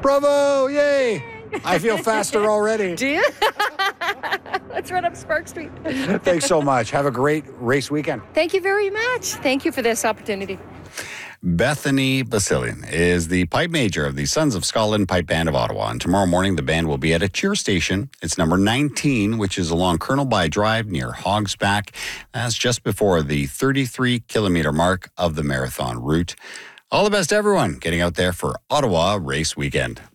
Bravo! Yay! I feel faster already. Do you? Let's run up Spark Street. Thanks so much. Have a great race weekend. Thank you very much. Thank you for this opportunity. Bethany Basilian is the pipe major of the Sons of Scotland Pipe Band of Ottawa. And tomorrow morning, the band will be at a cheer station. It's number 19, which is along Colonel By Drive near Hogsback. That's just before the 33-kilometer mark of the marathon route. All the best, everyone, getting out there for Ottawa Race Weekend.